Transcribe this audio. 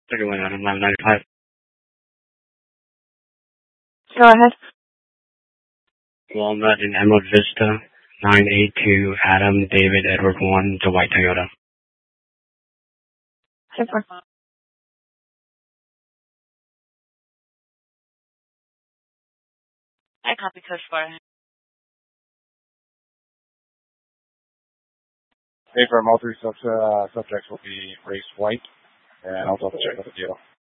31 Adam 1195. Go ahead. Walnut and Emerald Vista, 982 Adam David Edward 1, the white Toyota. Super. I copy code 4. Confirm all three subjects will be race white, and I'll double check with the deal.